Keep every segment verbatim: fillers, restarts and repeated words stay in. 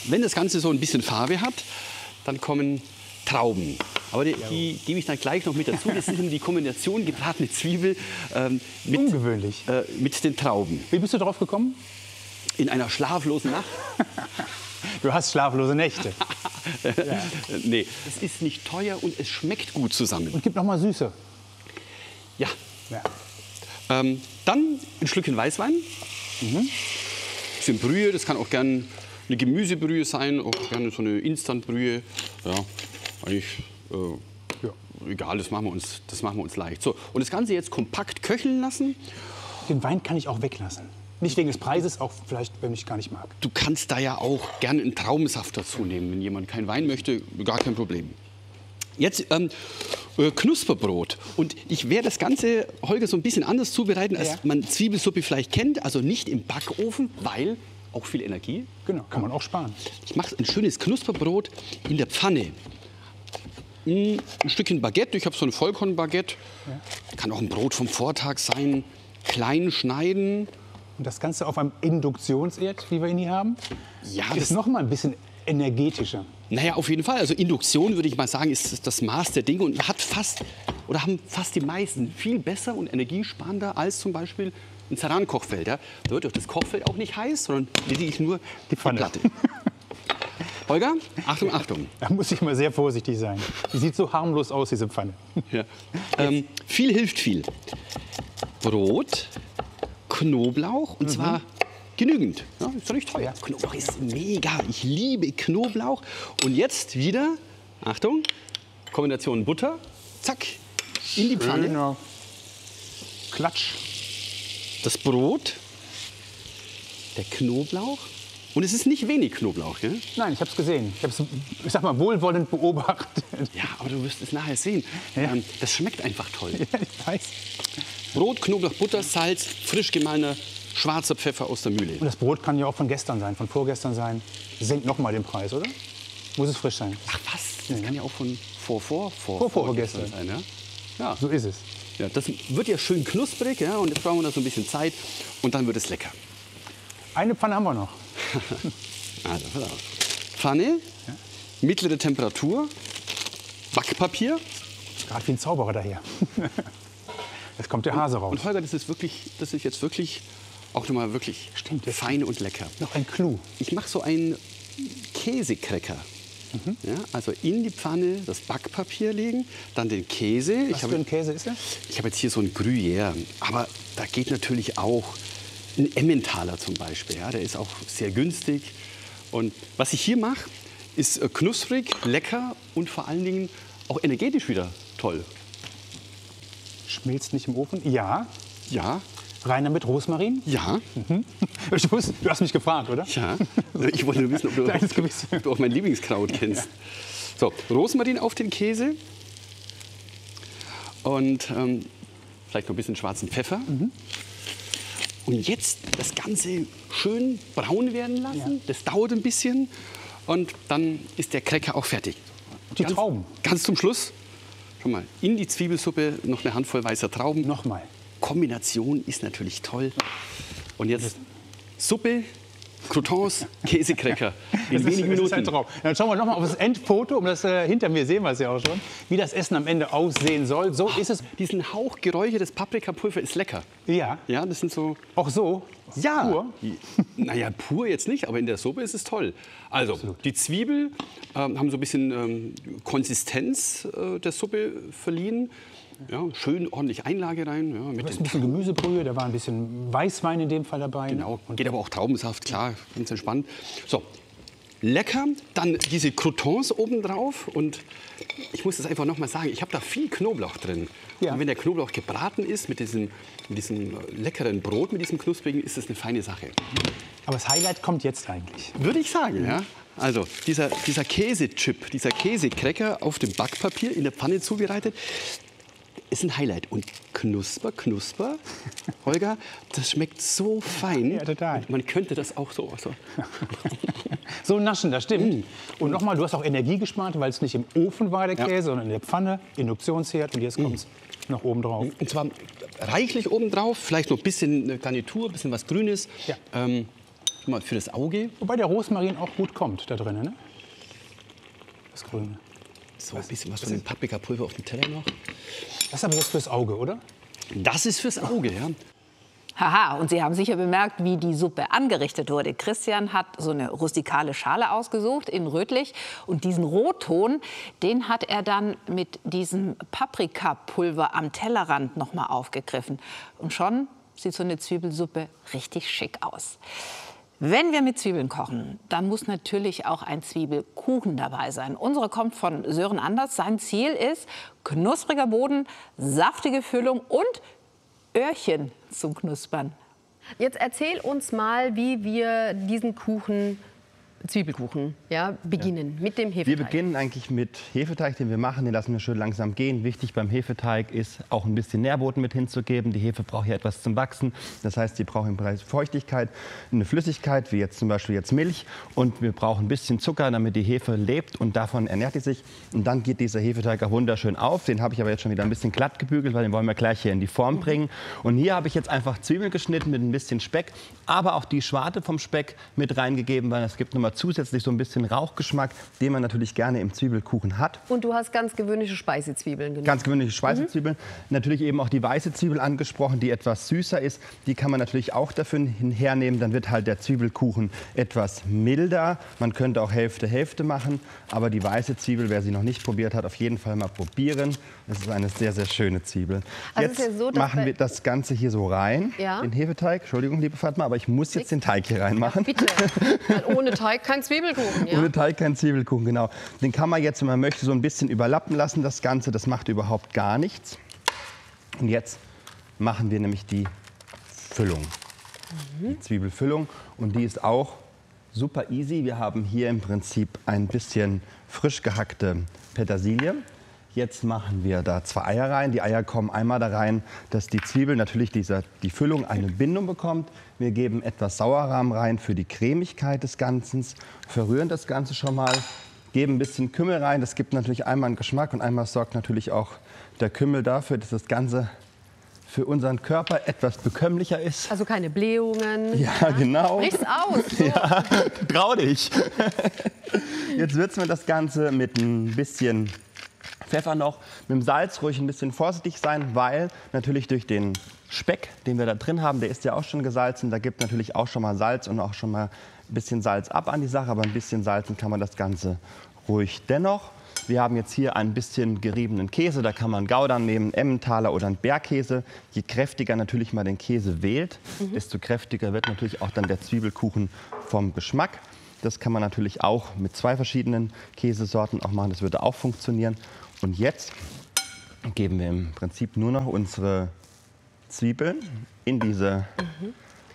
wenn das Ganze so ein bisschen Farbe hat, dann kommen Trauben. Aber die, die gebe ich dann gleich noch mit dazu. Das ist die Kombination gebratene Zwiebel ähm, mit, Ungewöhnlich. Äh, mit den Trauben. Wie bist du drauf gekommen? In einer schlaflosen Nacht. Du hast schlaflose Nächte. Ja. Nee, es ist nicht teuer und es schmeckt gut zusammen. Und gibt noch mal Süße. Ja. Ja. Ähm, dann ein Schlückchen Weißwein. Mhm. Bisschen Brühe, das kann auch gern eine Gemüsebrühe sein, auch gerne so eine Instantbrühe. Ja, eigentlich äh, ja. egal, das machen, wir uns, das machen wir uns leicht. So, und das Ganze jetzt kompakt köcheln lassen. Den Wein kann ich auch weglassen. Nicht wegen des Preises, auch vielleicht, wenn ich gar nicht mag. Du kannst da ja auch gerne einen Traubensaft dazu nehmen. Wenn jemand keinen Wein möchte, gar kein Problem. Jetzt ähm, äh, Knusperbrot. Und ich werde das Ganze, Holger, so ein bisschen anders zubereiten, als ja. man Zwiebelsuppe vielleicht kennt. Also nicht im Backofen, weil auch viel Energie. Genau, kann man auch sparen. Ich mache ein schönes Knusperbrot in der Pfanne. Ein Stückchen Baguette, ich habe so ein Vollkornbaguette. Ja. Kann auch ein Brot vom Vortag sein. Klein schneiden. Und das Ganze auf einem Induktionsherd, wie wir ihn hier haben, ja, ist noch mal ein bisschen energetischer. Naja, auf jeden Fall. Also Induktion, würde ich mal sagen, ist das Maß der Dinge und hat fast, oder haben fast die meisten viel besser und energiesparender als zum Beispiel ein Ceran-Kochfeld. Ja. Da wird doch das Kochfeld auch nicht heiß, sondern lediglich nur die Pfanne. Platte. Holger, Achtung, Achtung. Da muss ich mal sehr vorsichtig sein. Die sieht so harmlos aus, diese Pfanne. Ja. Ähm, viel hilft viel. Brot, Knoblauch, und mhm. zwar genügend. Ja, ist doch nicht teuer. Knoblauch ist mega. Ich liebe Knoblauch. Und jetzt wieder, Achtung, Kombination Butter. Zack, in die Pfanne. Schöner Klatsch. Das Brot, der Knoblauch. Und es ist nicht wenig Knoblauch, gell? Nein, ich habe es gesehen. Ich habe es, ich sag mal, wohlwollend beobachtet. Ja, aber du wirst es nachher sehen. Ja. Ähm, das schmeckt einfach toll. Ja, ich weiß. Brot, Knoblauch, Butter, Salz, frisch gemahlener schwarzer Pfeffer aus der Mühle. Und das Brot kann ja auch von gestern sein, von vorgestern sein. Senkt noch mal den Preis, oder? Muss es frisch sein? Ach was, das Ja. kann ja auch von vor, vor, vor, Vor, vor, vorgestern vorgestern. sein. Ja? Ja. So ist es. Ja, das wird ja schön knusprig, ja, und jetzt brauchen wir da so ein bisschen Zeit und dann wird es lecker. Eine Pfanne haben wir noch. Also, pass auf. Pfanne, Ja. mittlere Temperatur, Backpapier. Gerade wie ein Zauberer daher. Jetzt kommt der Hase raus. Und Holger, das ist wirklich, das ist jetzt wirklich auch nochmal wirklich Stimmt, das fein und lecker. Noch ein Clou. Ich mache so einen Käsecracker. Mhm. Ja, also in die Pfanne das Backpapier legen, dann den Käse. Was ich für habe, ein Käse ist er? ich habe jetzt hier so einen Gruyère, aber da geht natürlich auch ein Emmentaler zum Beispiel. Ja, der ist auch sehr günstig. Und was ich hier mache, ist äh, knusprig, lecker und vor allen Dingen auch energetisch wieder toll. Schmilzt nicht im Ofen? Ja. Ja, Reiner mit Rosmarin? ja, Ich wusste, du hast mich gefragt, oder? ja. Ich wollte nur wissen, ob du, Kleines Gewiss. ob du auch mein Lieblingskraut kennst. So, Rosmarin auf den Käse und ähm, vielleicht noch ein bisschen schwarzen Pfeffer. Mhm. Und jetzt das Ganze schön braun werden lassen. Ja. Das dauert ein bisschen und dann ist der Cracker auch fertig. Die ganz, Trauben. Ganz zum Schluss, schon mal, in die Zwiebelsuppe noch eine Handvoll weißer Trauben. Nochmal. Kombination ist natürlich toll. Und jetzt Suppe, Croutons, Käsecracker in Das ist, wenigen das ist ein Minuten. Traum. Dann schauen wir noch mal auf das Endfoto. Um das, äh, hinter mir sehen wir es ja auch schon. Wie das Essen am Ende aussehen soll. So ist es. Diesen Hauch geräuchertes Paprikapulver ist lecker. Ja. Ja, das sind so. Auch so. Ja. Pur. Naja, pur jetzt nicht, aber in der Suppe ist es toll. Also, die Zwiebel ähm, haben so ein bisschen ähm, Konsistenz äh, der Suppe verliehen. Ja, schön ordentlich Einlage rein. Ja, mit Da ist den ein bisschen Gemüsebrühe. Da war ein bisschen Weißwein in dem Fall dabei. Genau, geht aber auch Traubensaft, klar, ganz entspannt. So, lecker, dann diese Croutons obendrauf und ich muss das einfach noch mal sagen, ich habe da viel Knoblauch drin. Ja. Und wenn der Knoblauch gebraten ist mit diesem, mit diesem leckeren Brot, mit diesem knusprigen, ist das eine feine Sache. Aber das Highlight kommt jetzt eigentlich. Würde ich sagen, ja. Also dieser, dieser Käsechip, dieser Käsecracker auf dem Backpapier in der Pfanne zubereitet, ist ein Highlight. Und knusper, knusper, Holger, das schmeckt so fein. Ja, total. Und man könnte das auch so. so. So naschen, das stimmt. Mm. Und nochmal, du hast auch Energie gespart, weil es nicht im Ofen war, der Ja. Käse, sondern in der Pfanne, Induktionsherd. Und jetzt kommt es noch oben drauf. Und zwar reichlich obendrauf, vielleicht noch ein bisschen Garnitur, ein bisschen was Grünes. Ja. Ähm, Mal für das Auge. Wobei der Rosmarin auch gut kommt da drin, ne? Das Grüne. So ein bisschen was von dem Paprikapulver auf dem Teller noch. Das ist aber jetzt fürs Auge, oder? Das ist fürs Auge, ja. Haha, und Sie haben sicher bemerkt, wie die Suppe angerichtet wurde. Christian hat so eine rustikale Schale ausgesucht in rötlich. Und diesen Rotton, den hat er dann mit diesem Paprikapulver am Tellerrand noch mal aufgegriffen. Und schon sieht so eine Zwiebelsuppe richtig schick aus. Wenn wir mit Zwiebeln kochen, dann muss natürlich auch ein Zwiebelkuchen dabei sein. Unsere kommt von Sören Anders. Sein Ziel ist knuspriger Boden, saftige Füllung und Öhrchen zum Knuspern. Jetzt erzähl uns mal, wie wir diesen Kuchen, Zwiebelkuchen, ja, beginnen, ja. mit dem Hefeteig. Wir beginnen eigentlich mit Hefeteig, den wir machen. Den lassen wir schön langsam gehen. Wichtig beim Hefeteig ist, auch ein bisschen Nährboden mit hinzugeben. Die Hefe braucht ja etwas zum Wachsen. Das heißt, sie braucht im Bereich Feuchtigkeit eine Flüssigkeit, wie jetzt zum Beispiel jetzt Milch. Und wir brauchen ein bisschen Zucker, damit die Hefe lebt. Und davon ernährt sie sich. Und dann geht dieser Hefeteig auch wunderschön auf. Den habe ich aber jetzt schon wieder ein bisschen glatt gebügelt, weil den wollen wir gleich hier in die Form bringen. Und hier habe ich jetzt einfach Zwiebeln geschnitten mit ein bisschen Speck. Aber auch die Schwarte vom Speck mit reingegeben, weil es gibt nochmal zusätzlich so ein bisschen Rauchgeschmack, den man natürlich gerne im Zwiebelkuchen hat. Und du hast ganz gewöhnliche Speisezwiebeln genommen. Ganz gewöhnliche Speisezwiebeln. Mhm. Natürlich eben auch die weiße Zwiebel angesprochen, die etwas süßer ist. Die kann man natürlich auch dafür hernehmen. Dann wird halt der Zwiebelkuchen etwas milder. Man könnte auch Hälfte, Hälfte machen. Aber die weiße Zwiebel, wer sie noch nicht probiert hat, auf jeden Fall mal probieren. Das ist eine sehr, sehr schöne Zwiebel. Also jetzt ist ja so, machen wir das Ganze hier so rein, ja. den Hefeteig. Entschuldigung, liebe Fatma, aber ich muss jetzt den Teig hier reinmachen. Ja, bitte. Weil ohne Teig kein Zwiebelkuchen. Ja? Ohne Teig kein Zwiebelkuchen, genau. Den kann man jetzt, wenn man möchte, so ein bisschen überlappen lassen, das Ganze. Das macht überhaupt gar nichts. Und jetzt machen wir nämlich die Füllung. Mhm. Die Zwiebelfüllung. Und die ist auch super easy. Wir haben hier im Prinzip ein bisschen frisch gehackte Petersilie. Jetzt machen wir da zwei Eier rein. Die Eier kommen einmal da rein, dass die Zwiebel natürlich dieser, die Füllung eine Bindung bekommt. Wir geben etwas Sauerrahm rein für die Cremigkeit des Ganzen. Verrühren das Ganze schon mal. Geben ein bisschen Kümmel rein. Das gibt natürlich einmal einen Geschmack und einmal sorgt natürlich auch der Kümmel dafür, dass das Ganze für unseren Körper etwas bekömmlicher ist. Also keine Blähungen. Ja, ja. Genau. Riech's aus. So. Ja, trau dich. Jetzt würzen wir das Ganze mit ein bisschen Pfeffer noch, mit dem Salz ruhig ein bisschen vorsichtig sein, weil natürlich durch den Speck, den wir da drin haben, der ist ja auch schon gesalzen, da gibt natürlich auch schon mal Salz und auch schon mal ein bisschen Salz ab an die Sache, aber ein bisschen salzen kann man das Ganze ruhig dennoch. Wir haben jetzt hier ein bisschen geriebenen Käse, da kann man Gouda nehmen, Emmentaler oder einen Bergkäse. Je kräftiger natürlich mal den Käse wählt, mhm. desto kräftiger wird natürlich auch dann der Zwiebelkuchen vom Geschmack. Das kann man natürlich auch mit zwei verschiedenen Käsesorten auch machen, das würde auch funktionieren. Und jetzt geben wir im Prinzip nur noch unsere Zwiebeln in diese mhm.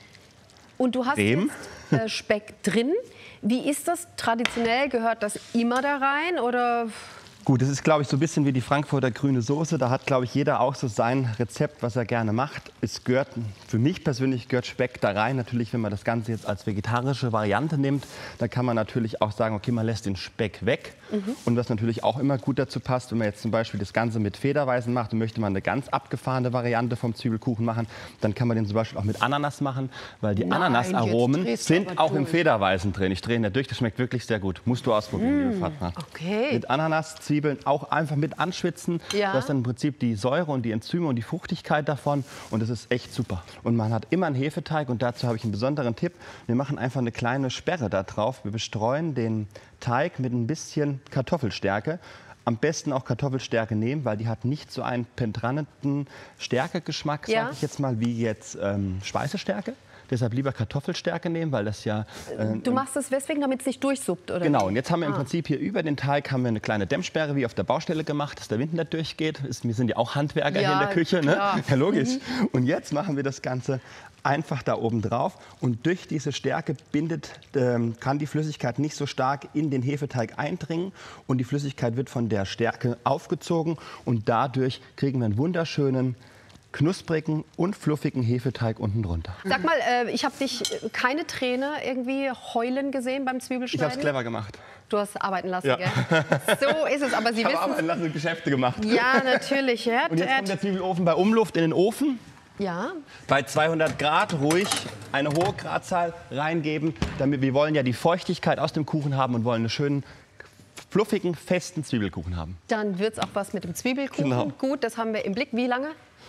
Und du hast Creme. Jetzt äh, Speck drin. Wie ist das traditionell? Gehört das immer da rein oder? Gut, das ist, glaube ich, so ein bisschen wie die Frankfurter grüne Soße. Da hat, glaube ich, jeder auch so sein Rezept, was er gerne macht. Es gehört, für mich persönlich gehört Speck da rein. Natürlich, wenn man das Ganze jetzt als vegetarische Variante nimmt, da kann man natürlich auch sagen, okay, man lässt den Speck weg. Mhm. Und was natürlich auch immer gut dazu passt, wenn man jetzt zum Beispiel das Ganze mit Federweißen macht und möchte man eine ganz abgefahrene Variante vom Zwiebelkuchen machen, dann kann man den zum Beispiel auch mit Ananas machen, weil die Nein, Ananasaromen sind auch im Federweißen drin. Ich drehe ihn da durch, das schmeckt wirklich sehr gut. Musst du ausprobieren, mm, liebe Fatma. Okay. Mit Ananas, Zwiebeln auch einfach mit anschwitzen. Ja. Das ist dann im Prinzip die Säure und die Enzyme und die Fruchtigkeit davon. Und das ist echt super. Und man hat immer einen Hefeteig und dazu habe ich einen besonderen Tipp. Wir machen einfach eine kleine Sperre da drauf. Wir bestreuen den Teig mit ein bisschen Kartoffelstärke. Am besten auch Kartoffelstärke nehmen, weil die hat nicht so einen penetranten Stärkegeschmack, ja. sage ich jetzt mal, wie jetzt ähm, Speisestärke. Deshalb lieber Kartoffelstärke nehmen, weil das ja... Äh, du machst es deswegen, damit es nicht durchsuppt, oder? Genau, und jetzt haben wir im ah. Prinzip hier über den Teig haben wir eine kleine Dämmsperre wie auf der Baustelle gemacht, dass der Wind nicht durchgeht. Ist, wir sind ja auch Handwerker ja, hier in der Küche, ne? Ja, logisch. Mhm. Und jetzt machen wir das Ganze einfach da oben drauf. Und durch diese Stärke bindet, ähm, kann die Flüssigkeit nicht so stark in den Hefeteig eindringen. Und die Flüssigkeit wird von der Stärke aufgezogen. Und dadurch kriegen wir einen wunderschönen, knusprigen und fluffigen Hefeteig unten drunter. Sag mal, äh, ich habe dich keine Träne irgendwie heulen gesehen beim Zwiebelschneiden? Ich habe es clever gemacht. Du hast arbeiten lassen, ja. Gell? So ist es, aber Sie ich habe wissen... arbeiten lassen und Geschäfte gemacht. Ja, natürlich. Ja. Und jetzt kommt der Zwiebelofen bei Umluft in den Ofen. Ja. Bei zweihundert Grad ruhig eine hohe Gradzahl reingeben. Damit, wir wollen ja die Feuchtigkeit aus dem Kuchen haben und wollen einen schönen, fluffigen, festen Zwiebelkuchen haben. Dann wird es auch was mit dem Zwiebelkuchen. Genau. Gut, das haben wir im Blick. Wie lange?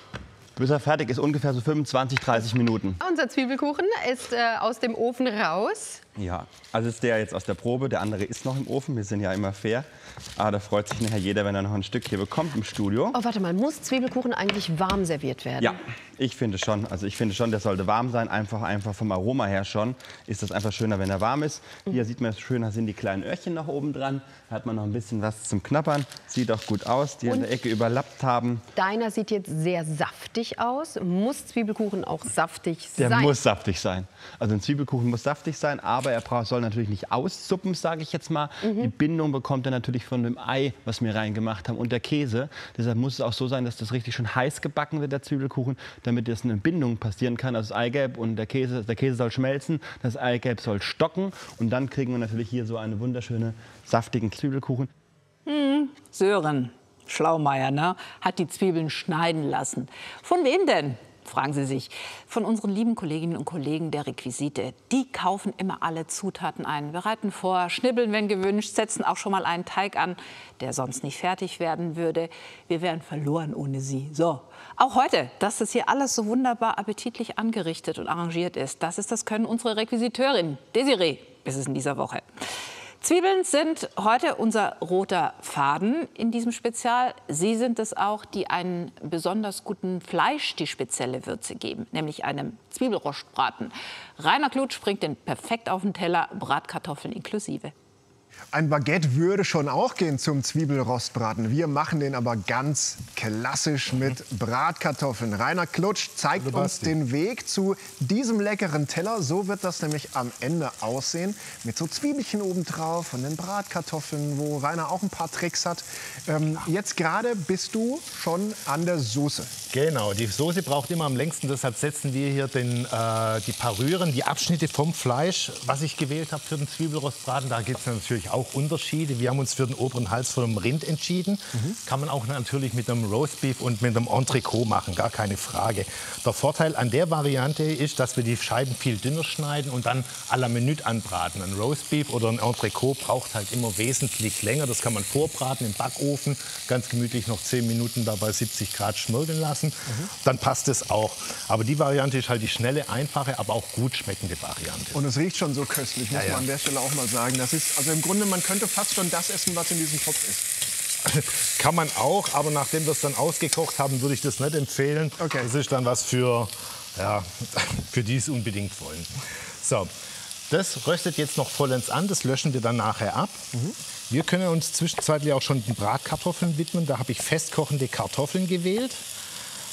Bis er fertig ist, ungefähr so fünfundzwanzig, dreißig Minuten. Unser Zwiebelkuchen ist äh, aus dem Ofen raus. Ja, also ist der jetzt aus der Probe, der andere ist noch im Ofen. Wir sind ja immer fair. Aber da freut sich nachher jeder, wenn er noch ein Stück hier bekommt im Studio. Oh, warte mal, muss Zwiebelkuchen eigentlich warm serviert werden? Ja, ich finde schon. Also ich finde schon, der sollte warm sein. Einfach, einfach vom Aroma her schon ist das einfach schöner, wenn er warm ist. Hier sieht man es schöner, sind die kleinen Öhrchen noch oben dran. Da hat man noch ein bisschen was zum Knabbern. Sieht auch gut aus, die in der Ecke überlappt haben. Deiner sieht jetzt sehr saftig aus. Muss Zwiebelkuchen auch saftig Der sein? muss saftig sein. Also ein Zwiebelkuchen muss saftig sein, aber er braucht, soll natürlich nicht aussuppen, sage ich jetzt mal. Mhm. Die Bindung bekommt er natürlich von dem Ei, was wir reingemacht haben, und der Käse. Deshalb muss es auch so sein, dass das richtig schön heiß gebacken wird, der Zwiebelkuchen, damit das eine Bindung passieren kann. Also das Eigelb und der Käse, der Käse soll schmelzen, das Eigelb soll stocken und dann kriegen wir natürlich hier so einen wunderschönen, saftigen Zwiebelkuchen. Hm, Sören Schlaumeier, ne, hat die Zwiebeln schneiden lassen. Von wem denn? Fragen Sie sich. Von unseren lieben Kolleginnen und Kollegen der Requisite. Die kaufen immer alle Zutaten ein, bereiten vor, schnibbeln, wenn gewünscht, setzen auch schon mal einen Teig an, der sonst nicht fertig werden würde. Wir wären verloren ohne sie. So, auch heute, dass das hier alles so wunderbar appetitlich angerichtet und arrangiert ist, das ist das Können unserer Requisiteurin. Desiree ist es in dieser Woche. Zwiebeln sind heute unser roter Faden in diesem Spezial. Sie sind es auch, die einen besonders guten Fleisch die spezielle Würze geben, nämlich einem Zwiebelrostbraten. Rainer Klutsch bringt den perfekt auf den Teller, Bratkartoffeln inklusive. Ein Baguette würde schon auch gehen zum Zwiebelrostbraten. Wir machen den aber ganz klassisch mit Bratkartoffeln. Rainer Klutsch zeigt uns den Weg zu diesem leckeren Teller. So wird das nämlich am Ende aussehen. Mit so Zwiebelchen obendrauf und den Bratkartoffeln, wo Rainer auch ein paar Tricks hat. Ähm, jetzt gerade bist du schon an der Soße. Genau, die Soße braucht immer am längsten. Deshalb setzen wir hier den, äh, die Parüren, die Abschnitte vom Fleisch, was ich gewählt habe für den Zwiebelrostbraten. Da gibt es natürlich auch Unterschiede. Wir haben uns für den oberen Hals von einem Rind entschieden. Mhm. Kann man auch natürlich mit einem Roastbeef und mit einem Entrecot machen, gar keine Frage. Der Vorteil an der Variante ist, dass wir die Scheiben viel dünner schneiden und dann à la Minute anbraten. Ein Roastbeef oder ein Entrecot braucht halt immer wesentlich länger. Das kann man vorbraten im Backofen, ganz gemütlich noch zehn Minuten da bei siebzig Grad schmirgeln lassen. Mhm. Dann passt es auch. Aber die Variante ist halt die schnelle, einfache, aber auch gut schmeckende Variante. Und es riecht schon so köstlich, muss ja, ja. man an der Stelle auch mal sagen. Das ist, also im Grunde, man könnte fast schon das essen, was in diesem Topf ist. Kann man auch, aber nachdem wir es dann ausgekocht haben, würde ich das nicht empfehlen. Okay. Das ist dann was für, ja, für die es unbedingt wollen. So, das röstet jetzt noch vollends an, das löschen wir dann nachher ab. Mhm. Wir können uns zwischenzeitlich auch schon den Bratkartoffeln widmen. Da habe ich festkochende Kartoffeln gewählt.